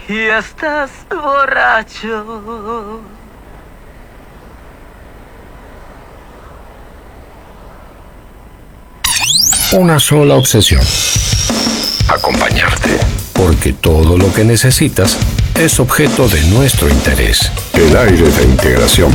y estás borracho. Una sola obsesión: acompañarte. Porque todo lo que necesitas es objeto de nuestro interés. El aire de integración.